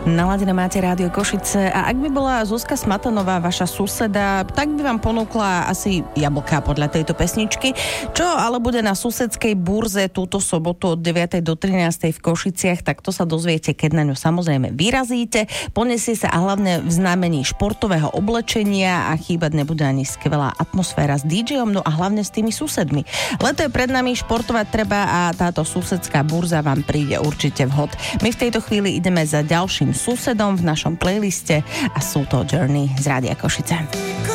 Naladené máte Rádio Košice a ak by bola Zuzka Smatanová vaša suseda, tak by vám ponúkla asi jablká podľa tejto pesničky. Čo ale bude na susedskej burze túto sobotu od 9. do 13. v Košiciach, tak to sa dozviete, keď na ňu samozrejme vyrazíte. Poniesie sa a hlavne v znamení športového oblečenia a chýbať nebude ani skvelá atmosféra s DJom, no a hlavne s tými susedmi. Leto je pred nami, športovať treba a táto susedská burza vám príde určite vhod. My v tejto chvíli ideme za ďalším susedom v našom playliste a sú to Journey z Rádia Košice.